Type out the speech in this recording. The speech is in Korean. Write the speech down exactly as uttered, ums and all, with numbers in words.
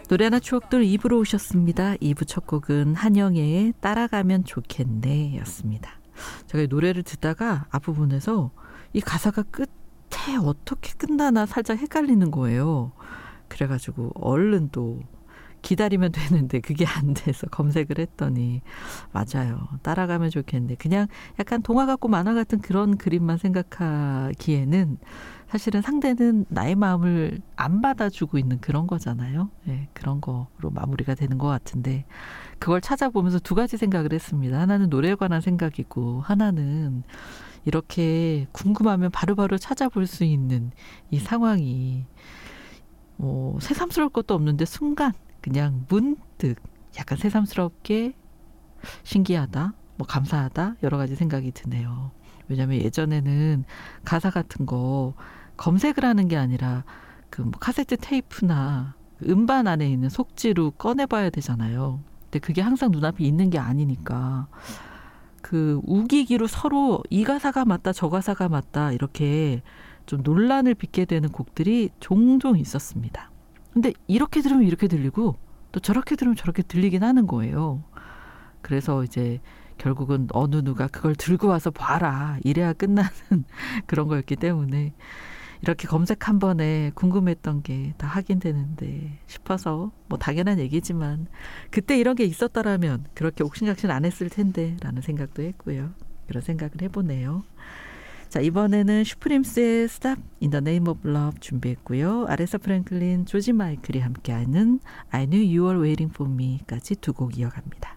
노래나 추억들 이 부로 오셨습니다. 이 부 첫 곡은 한영애의 따라가면 좋겠네 였습니다. 제가 이 노래를 듣다가 앞부분에서 이 가사가 끝에 어떻게 끝나나 살짝 헷갈리는 거예요. 그래가지고 얼른 또 기다리면 되는데 그게 안 돼서 검색을 했더니 맞아요. 따라가면 좋겠는데 그냥 약간 동화 같고 만화 같은 그런 그림만 생각하기에는 사실은 상대는 나의 마음을 안 받아주고 있는 그런 거잖아요. 네, 그런 거로 마무리가 되는 것 같은데 그걸 찾아보면서 두 가지 생각을 했습니다. 하나는 노래에 관한 생각이고 하나는 이렇게 궁금하면 바로바로 찾아볼 수 있는 이 상황이 뭐 새삼스러울 것도 없는데 순간 그냥 문득 약간 새삼스럽게 신기하다, 뭐 감사하다 여러 가지 생각이 드네요. 왜냐하면 예전에는 가사 같은 거 검색을 하는 게 아니라 그 뭐 카세트 테이프나 음반 안에 있는 속지로 꺼내봐야 되잖아요. 근데 그게 항상 눈앞에 있는 게 아니니까 그 우기기로 서로 이 가사가 맞다 저 가사가 맞다 이렇게 좀 논란을 빚게 되는 곡들이 종종 있었습니다. 근데 이렇게 들으면 이렇게 들리고 또 저렇게 들으면 저렇게 들리긴 하는 거예요. 그래서 이제 결국은 어느 누가 그걸 들고 와서 봐라 이래야 끝나는 그런 거였기 때문에 이렇게 검색 한 번에 궁금했던 게 다 확인되는데 싶어서 뭐 당연한 얘기지만 그때 이런 게 있었더라면 그렇게 옥신각신 안 했을 텐데 라는 생각도 했고요. 그런 생각을 해보네요. 자, 이번에는 슈프림스의 Stop in the Name of Love 준비했고요. 아레사 프랭클린, 조지 마이클이 함께하는 I Knew You Were Waiting for Me까지 두 곡 이어갑니다.